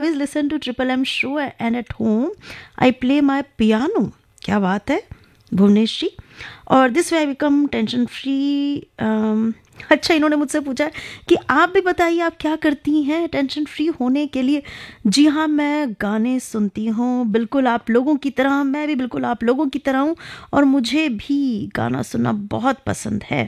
Always listen to triple M show and at home I play my piano. क्या बात है भुवनेश जी। और this way I become tension free. अच्छा, इन्होंने मुझसे पूछा कि आप भी बताइए आप क्या करती हैं टेंशन फ्री होने के लिए। जी हाँ, मैं गाने सुनती हूँ, बिल्कुल आप लोगों की तरह, मैं भी बिल्कुल आप लोगों की तरह हूँ और मुझे भी गाना सुनना बहुत पसंद है।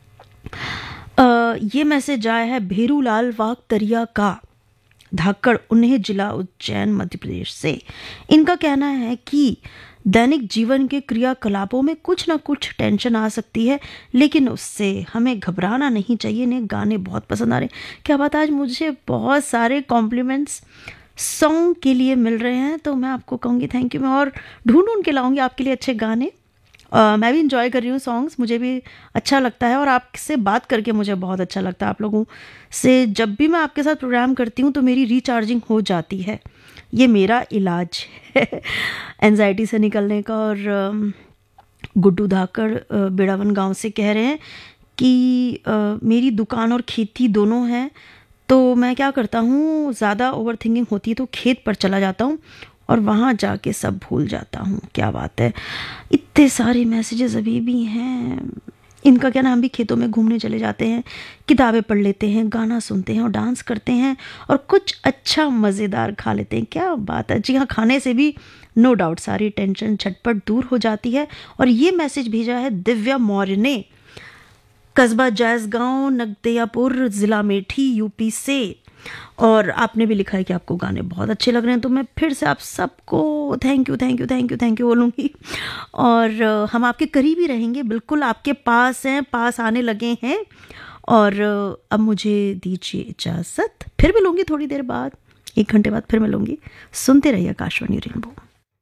ये मैसेज आया है भेरूलाल वागतरिया का, धाकड़, उन्हें जिला उज्जैन मध्य प्रदेश से। इनका कहना है कि दैनिक जीवन के क्रियाकलापों में कुछ ना कुछ टेंशन आ सकती है, लेकिन उससे हमें घबराना नहीं चाहिए। इन्हें गाने बहुत पसंद आ रहे हैं। क्या बात, आज मुझे बहुत सारे कॉम्प्लीमेंट्स सॉन्ग के लिए मिल रहे हैं, तो मैं आपको कहूँगी थैंक यू। मैं और ढूंढ के लाऊंगी आपके लिए अच्छे गाने। मैं भी इंजॉय कर रही हूँ सॉन्ग्स, मुझे भी अच्छा लगता है और आपसे बात करके मुझे बहुत अच्छा लगता है। आप लोगों से जब भी मैं आपके साथ प्रोग्राम करती हूँ तो मेरी रिचार्जिंग हो जाती है, ये मेरा इलाज है एंजाइटी से निकलने का। और गुड्डू धाकड़ बेड़ावन गांव से कह रहे हैं कि मेरी दुकान और खेती दोनों हैं, तो मैं क्या करता हूँ, ज़्यादा ओवर थिंकिंग होती है तो खेत पर चला जाता हूँ और वहाँ जाके सब भूल जाता हूँ। क्या बात है, इतने सारे मैसेजेस अभी भी हैं। इनका क्या नाम, हम भी खेतों में घूमने चले जाते हैं, किताबें पढ़ लेते हैं, गाना सुनते हैं और डांस करते हैं और कुछ अच्छा मज़ेदार खा लेते हैं। क्या बात है। जी हाँ, खाने से भी नो डाउट सारी टेंशन झटपट दूर हो जाती है। और ये मैसेज भेजा है दिव्या मौर्य ने, कस्बा जायसगांव, नगदेयापुर, ज़िला मेठी, यूपी से। और आपने भी लिखा है कि आपको गाने बहुत अच्छे लग रहे हैं, तो मैं फिर से आप सबको thank you thank you thank you thank you बोलूँगी। और हम आपके करीब ही रहेंगे, बिल्कुल आपके पास हैं, पास आने लगे हैं। और अब मुझे दीजिए इजाज़त, फिर मिलूँगी थोड़ी देर बाद, 1 घंटे बाद फिर मिलूँगी। सुनते रहिए आकाशवाणी रेनबो।